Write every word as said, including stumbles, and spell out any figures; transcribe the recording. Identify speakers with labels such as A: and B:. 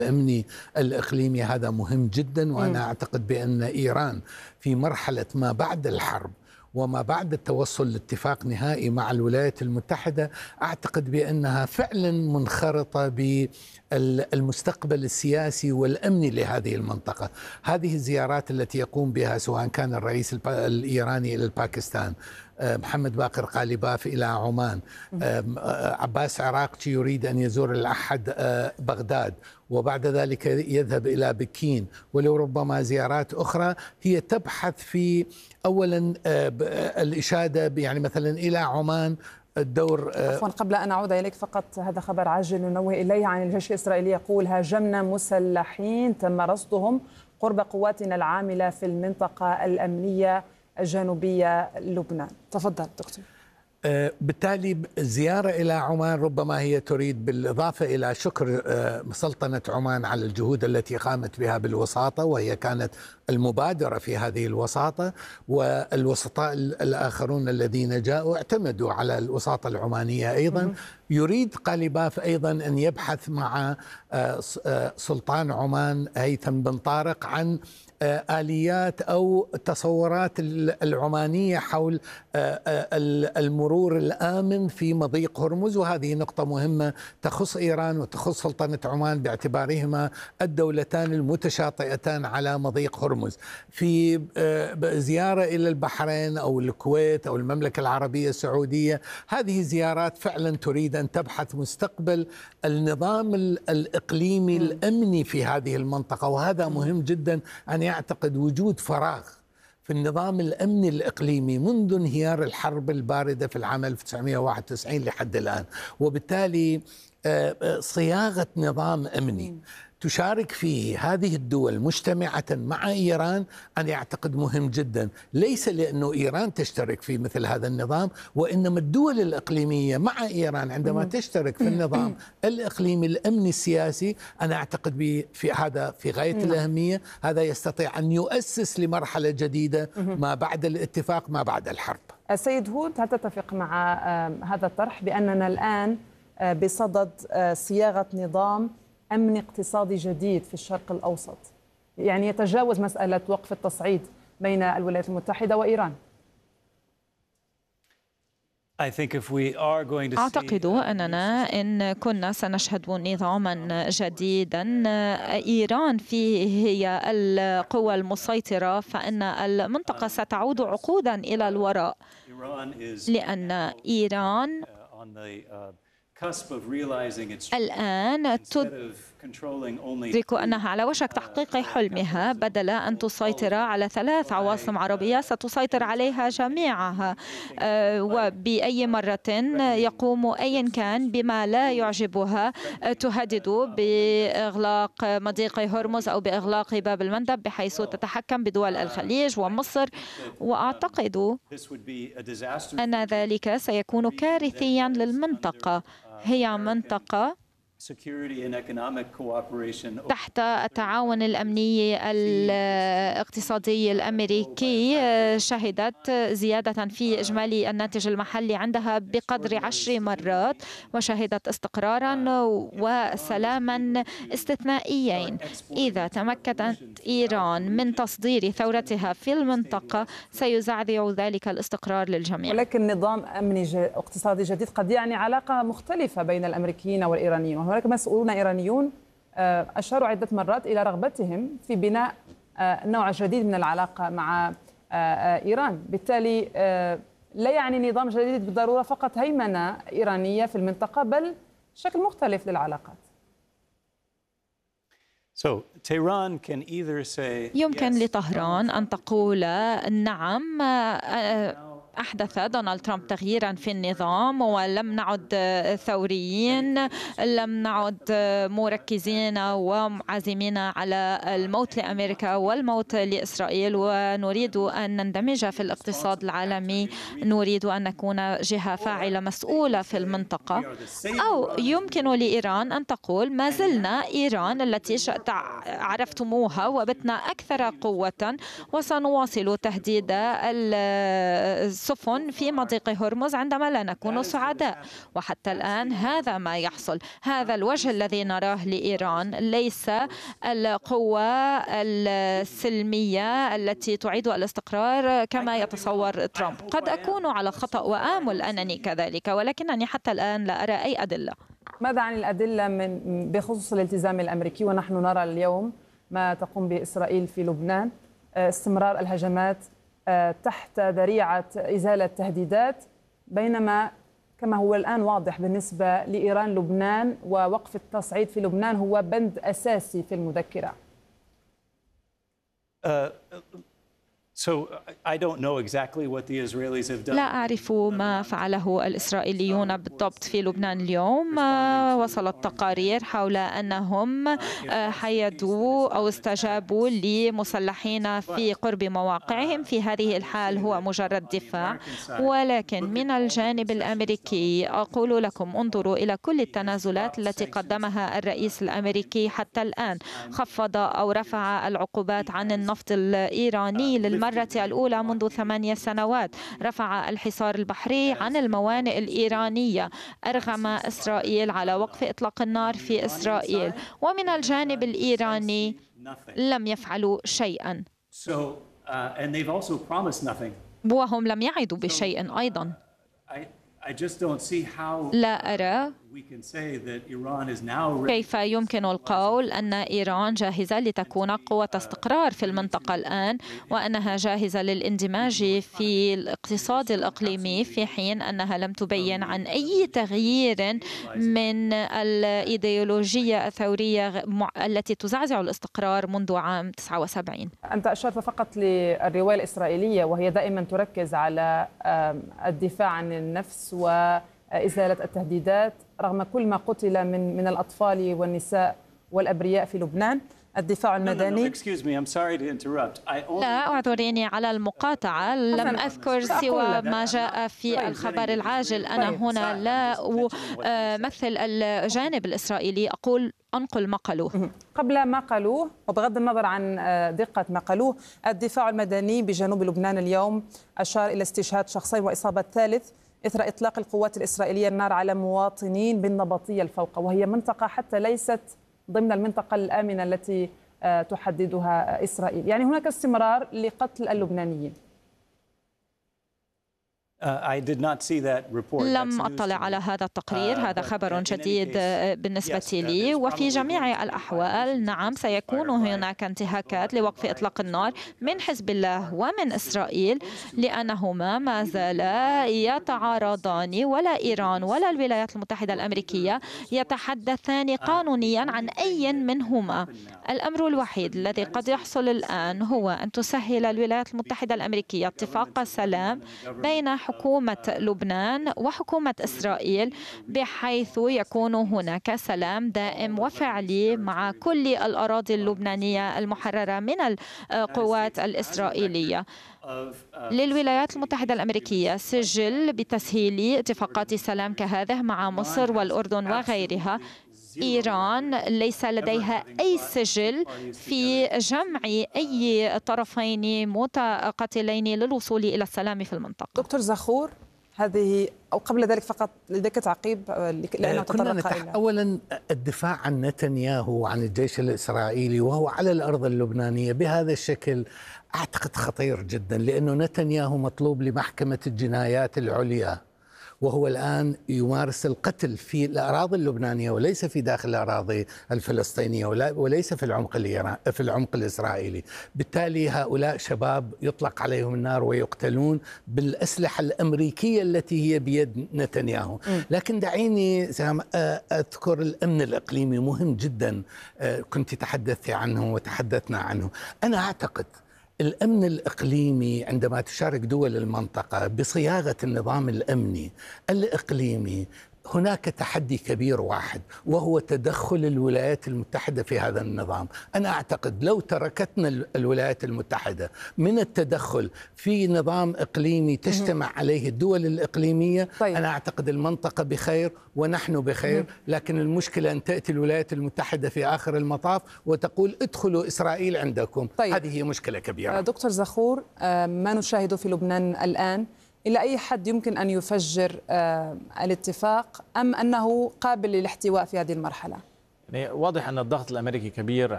A: الأمني الإقليمي هذا مهم جدا، وأنا أعتقد بأن إيران في مرحلة ما بعد الحرب وما بعد التوصل لاتفاق نهائي مع الولايات المتحدة، أعتقد بأنها فعلا منخرطة بالمستقبل السياسي والأمني لهذه المنطقة. هذه الزيارات التي يقوم بها سواء كان الرئيس الإيراني إلى باكستان، محمد باقر قالباف إلى عمان، عباس عراقجي يريد أن يزور الأحد بغداد وبعد ذلك يذهب إلى بكين، ولو ربما زيارات أخرى، هي تبحث في أولا الإشادة يعني مثلا إلى عمان الدور.
B: عفوا قبل أن أعود إليك فقط هذا خبر عاجل ننوه إليه عن الجيش الإسرائيلي يقول: هاجمنا مسلحين تم رصدهم قرب قواتنا العاملة في المنطقة الأمنية الجنوبية لبنان. تفضل دكتور.
A: بالتالي الزيارة إلى عمان ربما هي تريد بالإضافة إلى شكر سلطنة عمان على الجهود التي قامت بها بالوساطة، وهي كانت المبادرة في هذه الوساطة، والوسطاء الآخرون الذين جاءوا اعتمدوا على الوساطة العمانية أيضا. يريد قالباف أيضا أن يبحث مع سلطان عمان هيثم بن طارق عن آليات أو تصورات العمانية حول المرور الآمن في مضيق هرمز، وهذه نقطة مهمة تخص إيران وتخص سلطنة عمان باعتبارهما الدولتان المتشاطئتان على مضيق هرمز. في زيارة إلى البحرين أو الكويت أو المملكة العربية السعودية، هذه زيارات فعلا تريد أن تبحث مستقبل النظام الإقليمي الأمني في هذه المنطقة، وهذا مهم جدا. أن يعتقد وجود فراغ في النظام الأمني الإقليمي منذ انهيار الحرب الباردة في العام ألف وتسعمئة وواحد وتسعين لحد الآن، وبالتالي صياغة نظام أمني تشارك فيه هذه الدول مجتمعة مع إيران، أنا يعتقد مهم جدا، ليس لأنه إيران تشترك في مثل هذا النظام، وإنما الدول الإقليمية مع إيران عندما تشترك في النظام الإقليمي الأمني السياسي، أنا أعتقد في هذا في غاية الأهمية. هذا يستطيع أن يؤسس لمرحلة جديدة ما بعد الاتفاق ما بعد الحرب.
B: السيد هود، هل تتفق مع هذا الطرح بأننا الآن بصدد صياغة نظام أمن اقتصادي جديد في الشرق الأوسط، يعني يتجاوز مسألة وقف التصعيد بين الولايات المتحدة وإيران؟
C: أعتقد أننا إن كنا سنشهد نظاما جديدا إيران فيه هي القوى المسيطرة، فإن المنطقة ستعود عقودا إلى الوراء، لأن إيران الآن تدرك أنها على وشك تحقيق حلمها، بدل أن تسيطر على ثلاث عواصم عربية ستسيطر عليها جميعها، وبأي مرة يقوم أيا كان بما لا يعجبها تهدد بإغلاق مضيق هرمز أو بإغلاق باب المندب، بحيث تتحكم بدول الخليج ومصر. وأعتقد أن ذلك سيكون كارثيا للمنطقة. هي منطقة تحت التعاون الأمني الاقتصادي الأمريكي شهدت زيادة في إجمالي الناتج المحلي عندها بقدر عشر مرات، وشهدت استقرارا وسلاما استثنائيين. إذا تمكنت إيران من تصدير ثورتها في المنطقة سيزعزع ذلك الاستقرار للجميع.
B: ولكن نظام أمني اقتصادي جديد قد يعني علاقة مختلفة بين الأمريكيين والإيرانيين. هناك مسؤولون إيرانيون أشاروا عدة مرات إلى رغبتهم في بناء نوع جديد من العلاقة مع إيران، بالتالي لا يعني نظام جديد بالضرورة فقط هيمنة إيرانية في المنطقة، بل شكل مختلف للعلاقات.
C: يمكن لطهران أن تقول نعم، أحدث دونالد ترامب تغييرا في النظام ولم نعد ثوريين، لم نعد مركزين ومعزمين على الموت لأمريكا والموت لإسرائيل، ونريد أن نندمج في الاقتصاد العالمي، نريد أن نكون جهة فاعلة مسؤولة في المنطقة. أو يمكن لإيران أن تقول ما زلنا إيران التي عرفتموها وبتنا أكثر قوة، وسنواصل تهديد السفن في مضيق هرمز عندما لا نكون سعداء. وحتى الآن هذا ما يحصل. هذا الوجه الذي نراه لإيران، ليس القوة السلمية التي تعيد الاستقرار كما يتصور ترامب. قد أكون على خطأ وآمل أنني كذلك، ولكنني حتى الآن لا أرى أي أدلة.
B: ماذا عن الأدلة من بخصوص الالتزام الأمريكي؟ ونحن نرى اليوم ما تقوم به إسرائيل في لبنان، استمرار الهجمات تحت ذريعة إزالة تهديدات، بينما كما هو الآن واضح بالنسبة لإيران لبنان ووقف التصعيد في لبنان هو بند أساسي في المذكرة.
D: Uh, So I don't know exactly what the Israelis have done.
C: لا أعرف ما فعله الإسرائيليون بالضبط في لبنان اليوم. وصلت تقارير حول أنهم حيدوا أو استجابوا لمسلحين في قرب مواقعهم. في هذه الحال هو مجرد دفاع. ولكن من الجانب الأمريكي أقول لكم انظروا إلى كل التنازلات التي قدمها الرئيس الأمريكي حتى الآن. خفض أو رفع العقوبات عن النفط الإيراني للمرة الأولى منذ ثمانية سنوات. رفع الحصار البحري عن الموانئ الإيرانية. أرغم إسرائيل على وقف إطلاق النار في إسرائيل. ومن الجانب الإيراني لم يفعلوا شيئا. وهم لم يعدوا بشيء أيضا. لا أرى كيف يمكن القول أن إيران جاهزة لتكون قوة استقرار في المنطقة الآن، وأنها جاهزة للاندماج في الاقتصاد الإقليمي، في حين أنها لم تبين عن أي تغيير من الإيديولوجية الثورية التي تزعزع الاستقرار منذ عام تسعة وسبعين.
B: أنت أشرت فقط للرواية الإسرائيلية، وهي دائما تركز على الدفاع عن النفس وإزالة التهديدات رغم كل ما قتل من من الأطفال والنساء والأبرياء في لبنان. الدفاع المدني.
C: لا أعذريني على المقاطعة، لم أذكر سوى ما جاء في الخبر العاجل. أنا هنا لا أمثل الجانب الإسرائيلي، أقول أنقل ما قالوه.
B: قبل ما قالوه وبغض النظر عن دقة ما قالوه، الدفاع المدني بجنوب لبنان اليوم أشار إلى استشهاد شخصين وإصابة ثالث إثر إطلاق القوات الإسرائيلية النار على مواطنين بالنبطية الفوقة، وهي منطقة حتى ليست ضمن المنطقة الآمنة التي تحددها إسرائيل. يعني هناك استمرار لقتل اللبنانيين.
C: لم أطلع على هذا التقرير. هذا خبر جديد بالنسبة لي. وفي جميع الأحوال نعم سيكون هناك انتهاكات لوقف إطلاق النار من حزب الله ومن إسرائيل، لأنهما ما زالا يتعارضان، ولا إيران ولا الولايات المتحدة الأمريكية يتحدثان قانونيا عن أي منهما. الأمر الوحيد الذي قد يحصل الآن هو أن تسهل الولايات المتحدة الأمريكية اتفاق سلام بين حكومة لبنان وحكومة إسرائيل، بحيث يكون هناك سلام دائم وفعلي مع كل الأراضي اللبنانية المحررة من القوات الإسرائيلية. للولايات المتحدة الأمريكية سجل بتسهيل اتفاقات سلام كهذه مع مصر والأردن وغيرها. إيران ليس لديها أي سجل في جمع أي طرفين متقاتلين للوصول إلى السلام في المنطقة.
B: دكتور زخور، هذه أو قبل ذلك فقط لديك تعقيب لأنه
A: كنا نتح... أولا الدفاع عن نتنياهو وعن الجيش الإسرائيلي وهو على الأرض اللبنانية بهذا الشكل أعتقد خطير جدا، لأنه نتنياهو مطلوب لمحكمة الجنايات العليا، وهو الآن يمارس القتل في الأراضي اللبنانية وليس في داخل الأراضي الفلسطينية وليس في العمق في العمق الإسرائيلي. بالتالي هؤلاء شباب يطلق عليهم النار ويقتلون بالأسلحة الأمريكية التي هي بيد نتنياهو. لكن دعيني أذكر الأمن الإقليمي مهم جدا، كنت تحدثت عنه وتحدثنا عنه. أنا أعتقد الأمن الإقليمي عندما تشارك دول المنطقة بصياغة النظام الأمني الإقليمي، هناك تحدي كبير واحد وهو تدخل الولايات المتحدة في هذا النظام. أنا أعتقد لو تركتنا الولايات المتحدة من التدخل في نظام إقليمي تجتمع عليه الدول الإقليمية، طيب. أنا أعتقد المنطقة بخير ونحن بخير. لكن المشكلة أن تأتي الولايات المتحدة في آخر المطاف وتقول ادخلوا إسرائيل عندكم. طيب. هذه هي مشكلة كبيرة.
B: دكتور زخور، ما نشاهده في لبنان الآن إلى أي حد يمكن أن يفجر الاتفاق أم أنه قابل للاحتواء في هذه المرحلة؟
E: يعني واضح أن الضغط الأمريكي كبير